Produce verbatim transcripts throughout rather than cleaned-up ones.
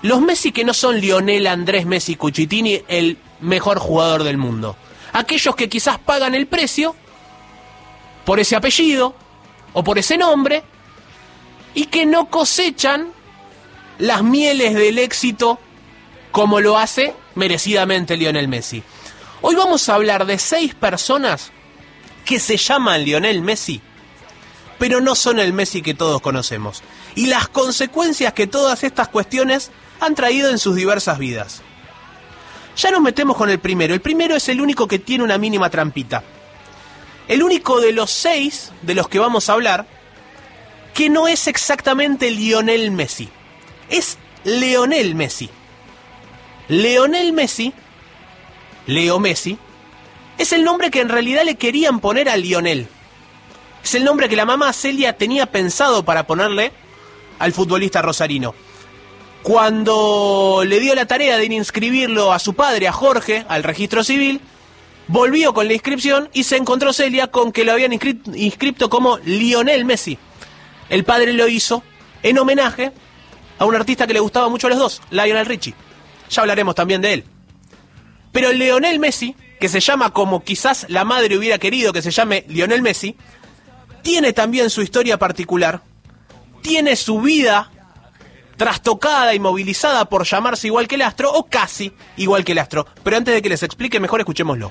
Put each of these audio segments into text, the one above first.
Los Messi que no son Lionel Andrés Messi Cuchitini, el mejor jugador del mundo. Aquellos que quizás pagan el precio por ese apellido o por ese nombre y que no cosechan las mieles del éxito como lo hace merecidamente Lionel Messi. Hoy vamos a hablar de seis personas que se llaman Lionel Messi, pero no son el Messi que todos conocemos, y las consecuencias que todas estas cuestiones han traído en sus diversas vidas. Ya nos metemos con el primero. El primero es el único que tiene una mínima trampita. El único de los seis de los que vamos a hablar que no es exactamente Lionel Messi. Es Leonel Messi. Leonel Messi, Leo Messi, es el nombre que en realidad le querían poner a Lionel. Es el nombre que la mamá Celia tenía pensado para ponerle al futbolista rosarino. Cuando le dio la tarea de inscribirlo a su padre, a Jorge, al registro civil, volvió con la inscripción y se encontró Celia con que lo habían inscrito, inscrito como Lionel Messi. El padre lo hizo en homenaje a un artista que le gustaba mucho a los dos, Lionel Richie. Ya hablaremos también de él. Pero Leonel Messi, que se llama como quizás la madre hubiera querido que se llame Lionel Messi, tiene también su historia particular, tiene su vida trastocada y movilizada por llamarse igual que el astro, o casi igual que el astro. Pero antes de que les explique, mejor escuchémoslo.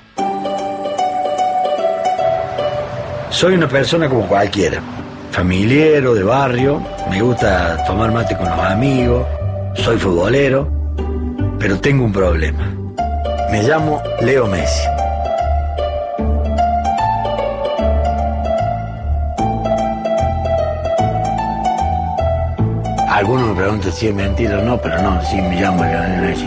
Soy una persona como cualquiera, familiero, de barrio, me gusta tomar mate con los amigos, soy futbolero, pero tengo un problema. Me llamo Leo Messi. Algunos me preguntan si es mentira o no, pero no, sí me llamo Lionel Messi.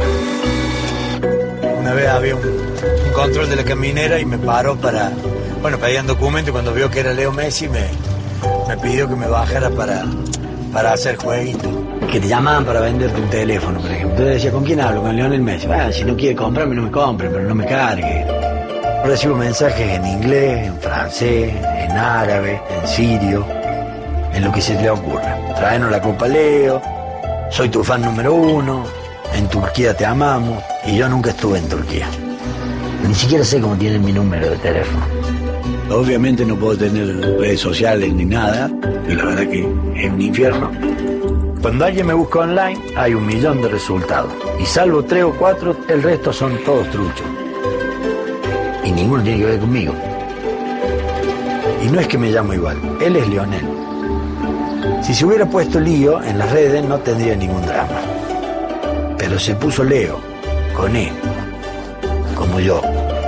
Una vez había un, un control de la caminera y me paró para... Bueno, pedían documento y cuando vio que era Leo Messi me, me pidió que me bajara para, para hacer jueguitos. Que te llamaban para venderte un teléfono, por ejemplo. Entonces decía, ¿con quién hablo? Con Lionel Messi. Ah, si no quiere comprarme, no me compre, pero no me cargue. Recibo mensajes en inglés, en francés, en árabe, en sirio, en lo que se le ocurra. Traenos la Copa Leo, soy tu fan número uno, en Turquía te amamos, y yo nunca estuve en Turquía. Ni siquiera sé cómo tienen mi número de teléfono. Obviamente no puedo tener redes sociales ni nada, y la verdad que es un infierno. Cuando alguien me busca online, hay un millón de resultados, y salvo tres o cuatro, el resto son todos truchos. Y ninguno tiene que ver conmigo. Y no es que me llamo igual, él es Lionel. Si se hubiera puesto Lío en las redes no tendría ningún drama. Pero se puso Leo, con E, como yo.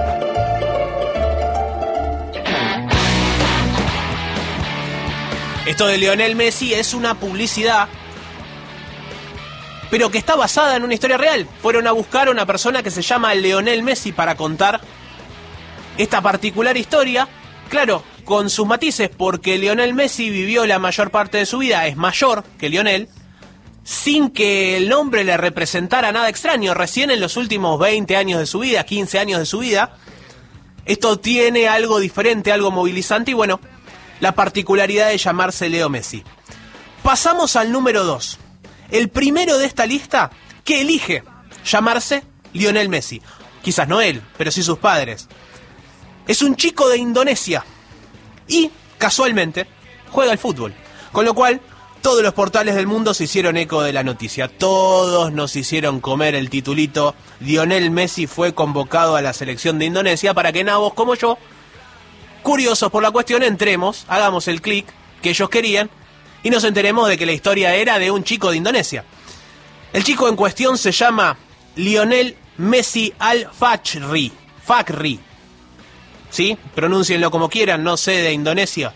Esto de Lionel Messi es una publicidad, pero que está basada en una historia real. Fueron a buscar a una persona que se llama Leonel Messi para contar esta particular historia. Claro, con sus matices, porque Lionel Messi vivió la mayor parte de su vida, es mayor que Lionel, sin que el nombre le representara nada extraño. Recién en los últimos veinte años de su vida, quince años de su vida, esto tiene algo diferente, algo movilizante, y bueno, la particularidad de llamarse Leo Messi. Pasamos al número dos. El primero de esta lista que elige llamarse Lionel Messi. Quizás no él, pero sí sus padres. Es un chico de Indonesia y, casualmente, juega al fútbol. Con lo cual, todos los portales del mundo se hicieron eco de la noticia. Todos nos hicieron comer el titulito. Lionel Messi fue convocado a la selección de Indonesia, para que nabos como yo, curiosos por la cuestión, entremos, hagamos el clic que ellos querían y nos enteremos de que la historia era de un chico de Indonesia. El chico en cuestión se llama Lionel Messi Al-Fakhri. Fakhri. ¿Sí? Pronúncienlo como quieran, no sé de Indonesia.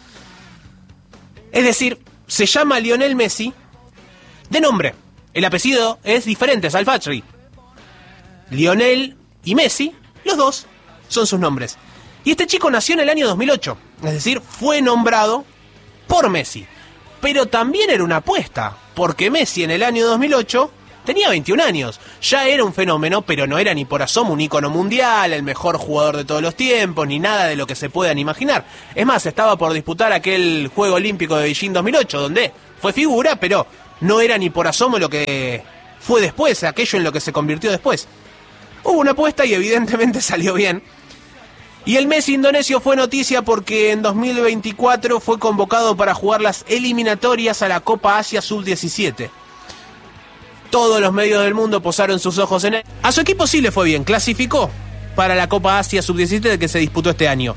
Es decir, se llama Lionel Messi de nombre. El apellido es diferente, es Al-Fakhri. Lionel y Messi, los dos, son sus nombres. Y este chico nació en el año dos mil ocho, es decir, fue nombrado por Messi. Pero también era una apuesta, porque Messi en el año dos mil ocho tenía veintiún años. Ya era un fenómeno, pero no era ni por asomo un ícono mundial, el mejor jugador de todos los tiempos, ni nada de lo que se puedan imaginar. Es más, estaba por disputar aquel Juego Olímpico de Beijing dos mil ocho, donde fue figura, pero no era ni por asomo lo que fue después, aquello en lo que se convirtió después. Hubo una apuesta y evidentemente salió bien. Y el Messi indonesio fue noticia porque en dos mil veinticuatro fue convocado para jugar las eliminatorias a la Copa Asia sub diecisiete. Todos los medios del mundo posaron sus ojos en él. A su equipo sí le fue bien, clasificó para la Copa Asia sub diecisiete que se disputó este año.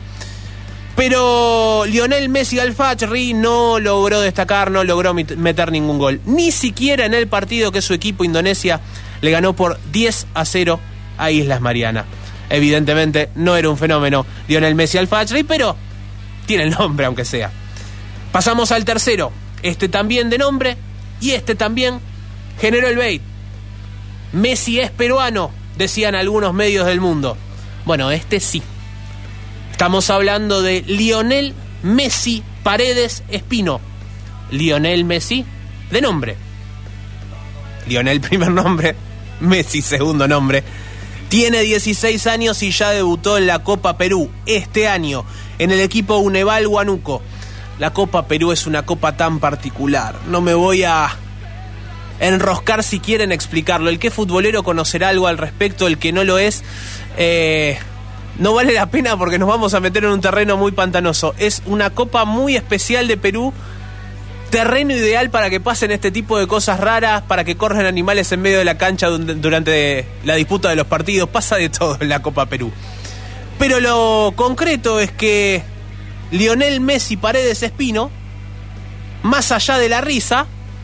Pero Lionel Messi Al-Fajri no logró destacar, no logró meter ningún gol. Ni siquiera en el partido que su equipo Indonesia le ganó por diez a cero a Islas Marianas. Evidentemente no era un fenómeno Lionel Messi Al-Fajri, pero tiene el nombre aunque sea. Pasamos al tercero, este también de nombre y este también generó el bait. Messi es peruano, decían algunos medios del mundo. Bueno, este sí. Estamos hablando de Lionel Messi Paredes Espino. Lionel Messi de nombre. Lionel primer nombre, Messi segundo nombre. Tiene dieciséis años y ya debutó en la Copa Perú este año en el equipo Uneval Huánuco. La Copa Perú es una copa tan particular. No me voy a enroscar si quieren explicarlo. El que es futbolero conocerá algo al respecto, el que no lo es, eh, no vale la pena porque nos vamos a meter en un terreno muy pantanoso. Es una copa muy especial de Perú. Terreno ideal para que pasen este tipo de cosas raras, para que corran animales en medio de la cancha durante la disputa de los partidos. Pasa de todo en la Copa Perú. Pero lo concreto es que Lionel Messi Paredes Espino, más allá de la risa,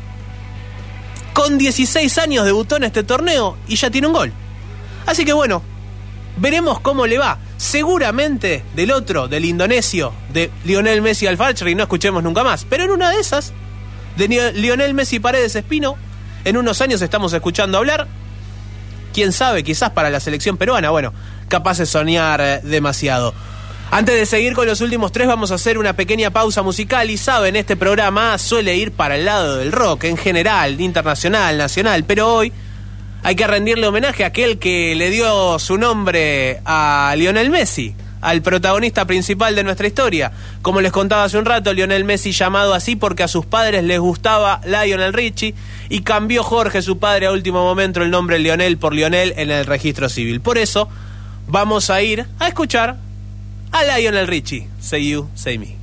con dieciséis años debutó en este torneo y ya tiene un gol. Así que bueno, veremos cómo le va. Seguramente del otro, del indonesio, de Lionel Messi Al-Fajri, no escuchemos nunca más. Pero en una de esas, de Lionel Messi Paredes Espino, en unos años estamos escuchando hablar. Quién sabe, quizás para la selección peruana. Bueno, capaz de soñar eh, demasiado. Antes de seguir con los últimos tres, vamos a hacer una pequeña pausa musical. Y saben, este programa suele ir para el lado del rock, en general, internacional, nacional. Pero hoy hay que rendirle homenaje a aquel que le dio su nombre a Lionel Messi, al protagonista principal de nuestra historia. Como les contaba hace un rato, Lionel Messi llamado así porque a sus padres les gustaba Lionel Richie y cambió Jorge, su padre, a último momento el nombre Lionel por Lionel en el registro civil. Por eso vamos a ir a escuchar a Lionel Richie. Say You, Say Me.